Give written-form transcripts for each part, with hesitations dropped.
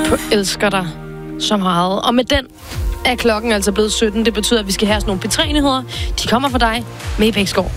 Du elsker dig så meget. Og med den er klokken altså blevet 17. Det betyder, at vi skal have sådan nogle P3-nyheder. De kommer for dig med i Bæksgaard.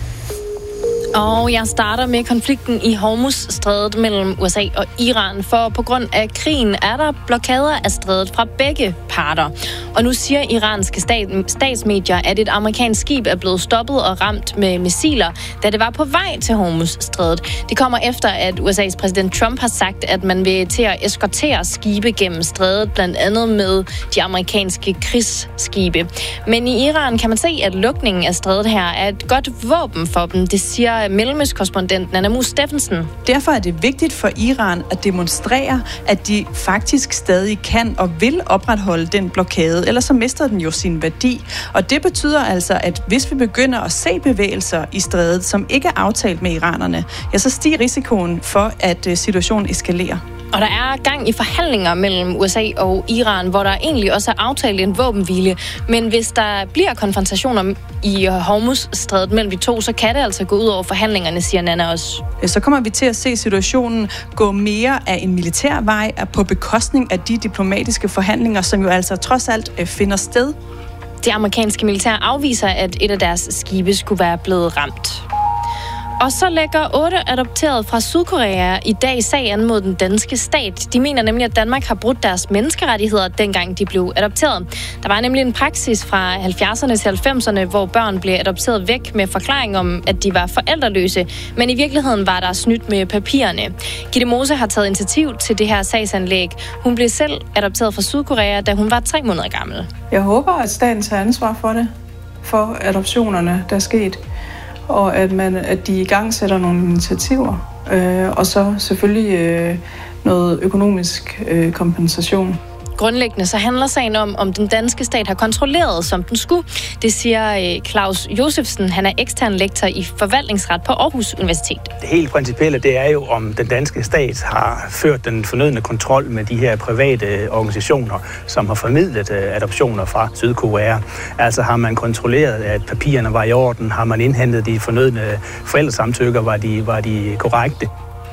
Og jeg starter med konflikten i Hormuz-strædet mellem USA og Iran, for på grund af krigen er der blokader af strædet fra begge parter. Og nu siger iranske statsmedier, at et amerikansk skib er blevet stoppet og ramt med missiler, da det var på vej til Hormuz-strædet. Det kommer efter, at USA's præsident Trump har sagt, at man vil til at eskortere skibe gennem strædet, blandt andet med de amerikanske krigsskibe. Men i Iran kan man se, at lukningen af strædet her er et godt våben for dem. Det siger mellemøstkorrespondent Nana Mus Steffensen. Derfor er det vigtigt for Iran at demonstrere, at de faktisk stadig kan og vil opretholde den blokade, ellers så mister den jo sin værdi. Og det betyder altså, at hvis vi begynder at se bevægelser i strædet, som ikke er aftalt med iranerne, ja, så stiger risikoen for, at situationen eskalerer. Og der er gang i forhandlinger mellem USA og Iran, hvor der egentlig også er aftalt en våbenhvile. Men hvis der bliver konfrontationer i Hormuz-strædet mellem de to, så kan det altså gå ud over forhandlingerne, siger Nana også. Så kommer vi til at se situationen gå mere af en militær vej på bekostning af de diplomatiske forhandlinger, som jo altså trods alt finder sted. Det amerikanske militær afviser, at et af deres skibe skulle være blevet ramt. Og så lægger 8 adopterede fra Sydkorea i dag sag an mod den danske stat. De mener nemlig, at Danmark har brudt deres menneskerettigheder, dengang de blev adopteret. Der var nemlig en praksis fra 70'erne til 90'erne, hvor børn blev adopteret væk med forklaring om, at de var forældreløse. Men i virkeligheden var der snydt med papirerne. Gitte Mose har taget initiativ til det her sagsanlæg. Hun blev selv adopteret fra Sydkorea, da hun var 3 måneder gammel. Jeg håber, at staten tager ansvar for det, for adoptionerne, der er sket. Og at de igangsætter nogle initiativer, og så selvfølgelig noget økonomisk kompensation. Grundlæggende så handler sagen om den danske stat har kontrolleret, som den skulle. Det siger Claus Josefsen. Han er ekstern lektor i forvaltningsret på Aarhus Universitet. Det helt principielle, det er jo, om den danske stat har ført den fornødne kontrol med de her private organisationer, som har formidlet adoptioner fra Sydkorea. Altså har man kontrolleret, at papirerne var i orden? Har man indhentet de fornødne forældresamtykker? Var de korrekte?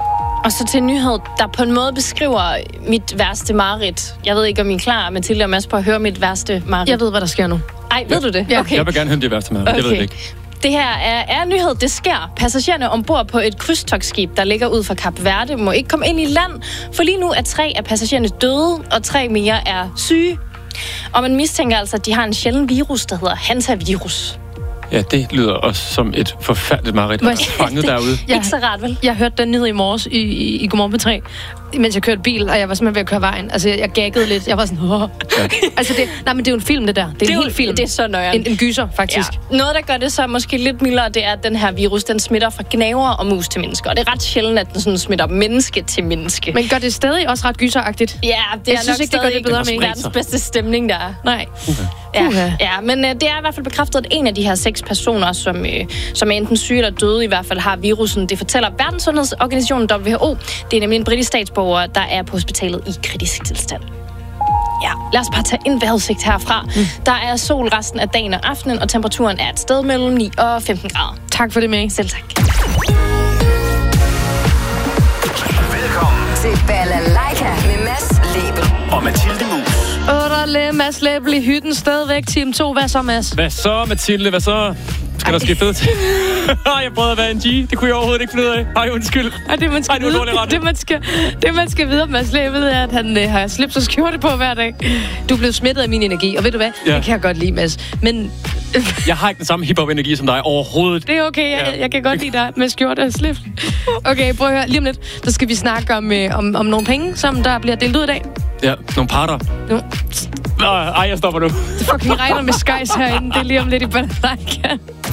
Og så til en nyhed, der på en måde beskriver mit værste mareridt. Jeg ved ikke, om I er klar, Mathilde og Mads, på at høre mit værste mareridt. Jeg ved, hvad der sker nu. Ej, ved du det? Ja. Okay. Jeg vil gerne høre det værste mareridt. Okay. Jeg ved det ikke. Det her er en nyhed. Det sker. Passagererne ombord på et krydstogtskib, der ligger ud for Kap Verde, må ikke komme ind i land, for lige nu er 3 af passagererne døde, og 3 mere er syge. Og man mistænker altså, at de har en sjælden virus, der hedder hantavirus. Ja, det lyder også som et forfærdeligt mareridt, der er fanget derude. Ikke så rart, vel? Jeg hørte den nyhed i morges i Godmorgen på 3, mens jeg kørte bil, og jeg var simpelthen ved at køre vejen. Altså, jeg gaggede lidt. Jeg var sådan, ja. Altså, men det er jo en film, det der. Det er en hel film. Det er så nøjeren. En gyser, faktisk. Ja. Noget, der gør det så måske lidt mildere, det er, at den her virus, den smitter fra gnavere og mus til mennesker. Og det er ret sjældent, at den sådan smitter menneske til menneske. Men gør det stadig også ret gyseragtigt? Ja, det er synes nok ikke, det gør det bedre med verdens bedste stemning, der er. Nej. Ja, men det er i hvert fald bekræftet, at en af de her 6 personer, som er enten syge eller døde, i hvert fald har virusen. Det fortæller Verdenssundhedsorganisationen WHO. Det er nemlig en britisk statsborger, der er på hospitalet i kritisk tilstand. Ja, lad os bare tage en vejrudsigt herfra. Der er sol resten af dagen og aftenen, og temperaturen er et sted mellem 9 og 15 grader. Tak for det, May. Selv tak. Velkommen til Balalaika med Mads Lebel Og Mathilde Mus. Åh, Mads Lebel i hytten stadigvæk. Time 2. Hvad så, Mads? Hvad så, Mathilde? Hvad så? Skal der ske fedt? Jeg prøvede at være en G. Det kunne jeg overhovedet ikke finde ud af. Ej, undskyld. Det, man skal vide om Mads Lebel, er, at han har slips og skjorte på hver dag. Du er blevet smittet af min energi, og ved du hvad? Ja. Det kan jeg godt lide, Mads. Men jeg har ikke den samme hip-hop-energi som dig overhovedet. Det er okay, jeg kan godt lide dig med skjorte og slips. Okay, prøv at høre. Lige om lidt, så skal vi snakke om nogle penge, som der bliver delt ud i dag. Ja, nogle parter. Ej, jeg stopper nu. Det fucking regner med skejs herinde. Det er lige om lidt i Balalaika.